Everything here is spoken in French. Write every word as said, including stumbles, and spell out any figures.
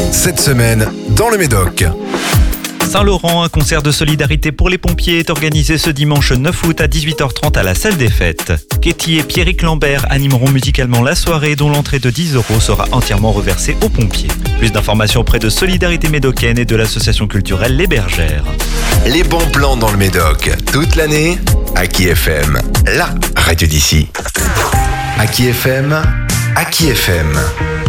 Cette semaine, dans le Médoc. Saint-Laurent, un concert de solidarité pour les pompiers est organisé ce dimanche neuf août à dix-huit heures trente à la salle des fêtes. Katie et Pierrick Lambert animeront musicalement la soirée dont l'entrée de dix euros sera entièrement reversée aux pompiers. Plus d'informations auprès de Solidarité Médocaine et de l'association culturelle Les Bergères. Les bons plans dans le Médoc, toute l'année, Aki F M, la radio d'ici. Aki F M, Aki F M.